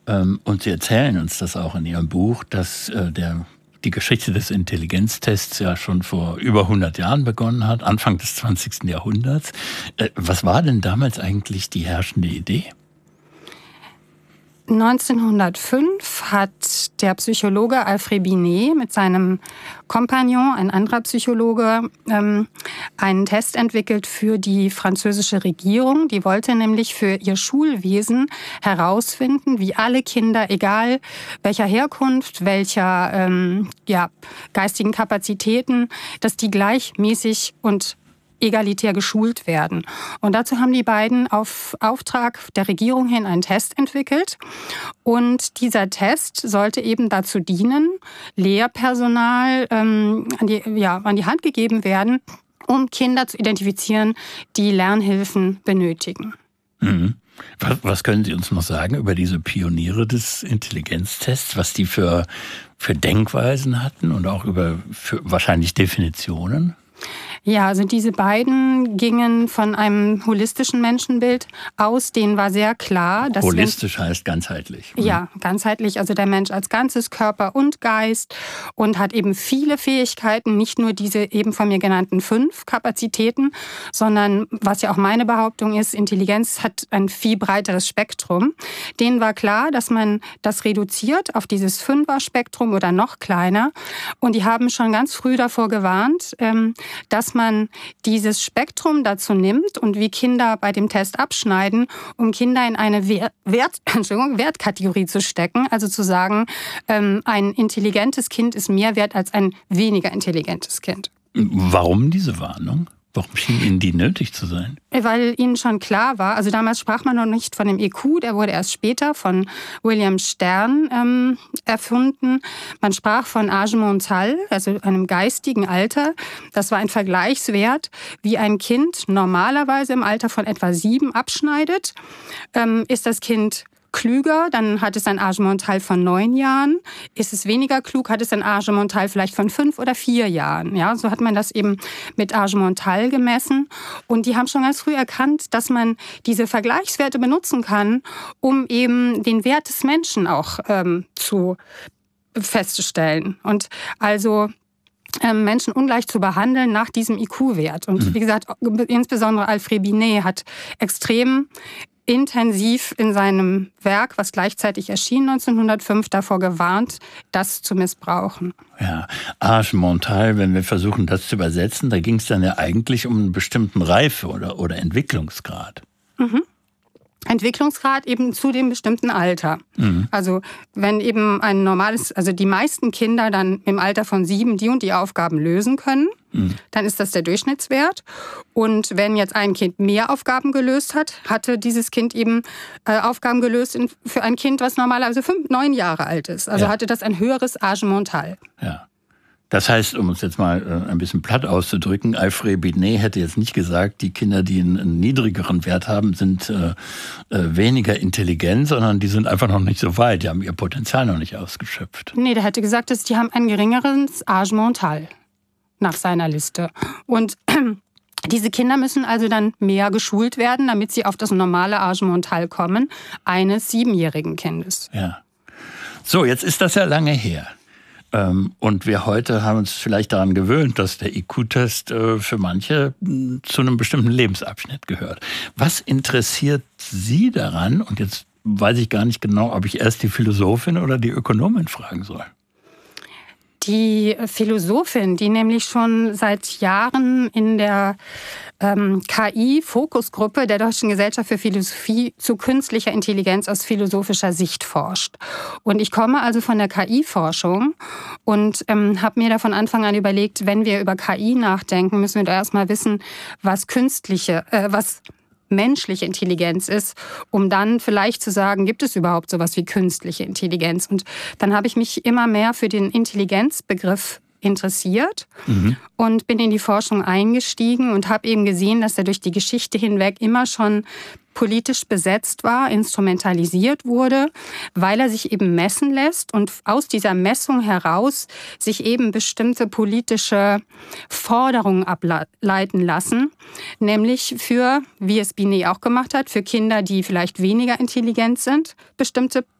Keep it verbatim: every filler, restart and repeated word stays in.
Ähm, und Sie erzählen uns das auch in Ihrem Buch, dass äh, der, die Geschichte des Intelligenztests ja schon vor über hundert Jahren begonnen hat, Anfang des zwanzigsten Jahrhunderts. Äh, was war denn damals eigentlich die herrschende Idee? neunzehnhundertfünf hat der Psychologe Alfred Binet mit seinem Kompagnon, ein anderer Psychologe, ähm, einen Test entwickelt für die französische Regierung. Die wollte nämlich für ihr Schulwesen herausfinden, wie alle Kinder, egal welcher Herkunft, welcher ähm, ja, geistigen Kapazitäten, dass die gleichmäßig und egalitär geschult werden. Und dazu haben die beiden auf Auftrag der Regierung hin einen Test entwickelt. Und dieser Test sollte eben dazu dienen, Lehrpersonal ähm, an die, ja, an die Hand gegeben werden, um Kinder zu identifizieren, die Lernhilfen benötigen. Mhm. Was, was können Sie uns noch sagen über diese Pioniere des Intelligenztests, was die für, für Denkweisen hatten und auch über für wahrscheinlich Definitionen? Ja, also diese beiden gingen von einem holistischen Menschenbild aus, denen war sehr klar, dass... Holistisch heißt ganzheitlich. Ja, ganzheitlich, also der Mensch als Ganzes, Körper und Geist, und hat eben viele Fähigkeiten, nicht nur diese eben von mir genannten fünf Kapazitäten, sondern, was ja auch meine Behauptung ist, Intelligenz hat ein viel breiteres Spektrum. Denen war klar, dass man das reduziert auf dieses Fünfer-Spektrum oder noch kleiner, und die haben schon ganz früh davor gewarnt, dass man dieses Spektrum dazu nimmt und wie Kinder bei dem Test abschneiden, um Kinder in eine Wert, Wert, Entschuldigung, Wertkategorie zu stecken. Also zu sagen, ähm, ein intelligentes Kind ist mehr wert als ein weniger intelligentes Kind. Warum diese Warnung? Warum schien Ihnen die nötig zu sein? Weil Ihnen schon klar war, also damals sprach man noch nicht von dem I Q, der wurde erst später von William Stern ähm, erfunden. Man sprach von Âge mental, also einem geistigen Alter. Das war ein Vergleichswert, wie ein Kind normalerweise im Alter von etwa sieben abschneidet. Ähm, ist das Kind klüger, dann hat es ein Âge mental von neun Jahren. Ist es weniger klug, hat es ein Âge mental vielleicht von fünf oder vier Jahren. Ja, so hat man das eben mit Âge mental gemessen. Und die haben schon ganz früh erkannt, dass man diese Vergleichswerte benutzen kann, um eben den Wert des Menschen auch ähm, zu festzustellen. Und also Menschen ungleich zu behandeln nach diesem I Q-Wert. Und wie gesagt, insbesondere Alfred Binet hat extrem intensiv in seinem Werk, was gleichzeitig erschien neunzehnhundertfünf, davor gewarnt, das zu missbrauchen. Ja, Âge mental, wenn wir versuchen, das zu übersetzen, da ging es dann ja eigentlich um einen bestimmten Reife- oder, oder Entwicklungsgrad. Mhm. Entwicklungsgrad eben zu dem bestimmten Alter. Mhm. Also wenn eben ein normales, also die meisten Kinder dann im Alter von sieben die und die Aufgaben lösen können, mhm. dann ist das der Durchschnittswert. Und wenn jetzt ein Kind mehr Aufgaben gelöst hat, hatte dieses Kind eben äh, Aufgaben gelöst in, für ein Kind, was normalerweise fünf, neun Jahre alt ist. Also ja. hatte das ein höheres Âge mental. Ja. Das heißt, um uns jetzt mal äh, ein bisschen platt auszudrücken, Alfred Binet hätte jetzt nicht gesagt, die Kinder, die einen, einen niedrigeren Wert haben, sind äh, äh, weniger intelligent, sondern die sind einfach noch nicht so weit, die haben ihr Potenzial noch nicht ausgeschöpft. Nee, der hätte gesagt, dass die haben ein geringeres Âge mental nach seiner Liste. Und diese Kinder müssen also dann mehr geschult werden, damit sie auf das normale Âge mental kommen, eines siebenjährigen Kindes. Ja. So, jetzt ist das ja lange her. Und wir heute haben uns vielleicht daran gewöhnt, dass der I Q-Test für manche zu einem bestimmten Lebensabschnitt gehört. Was interessiert Sie daran? Und jetzt weiß ich gar nicht genau, ob ich erst die Philosophin oder die Ökonomin fragen soll. Die Philosophin, die nämlich schon seit Jahren in der ähm, K I-Fokusgruppe der Deutschen Gesellschaft für Philosophie zu künstlicher Intelligenz aus philosophischer Sicht forscht. Und ich komme also von der K I-Forschung und ähm, habe mir da von Anfang an überlegt, wenn wir über K I nachdenken, müssen wir da erstmal wissen, was künstliche, äh, was menschliche Intelligenz ist, um dann vielleicht zu sagen, gibt es überhaupt sowas wie künstliche Intelligenz? Und dann habe ich mich immer mehr für den Intelligenzbegriff interessiert mhm. und bin in die Forschung eingestiegen und habe eben gesehen, dass er durch die Geschichte hinweg immer schon politisch besetzt war, instrumentalisiert wurde, weil er sich eben messen lässt und aus dieser Messung heraus sich eben bestimmte politische Forderungen ableiten lassen, nämlich für, wie es Binet auch gemacht hat, für Kinder, die vielleicht weniger intelligent sind, bestimmte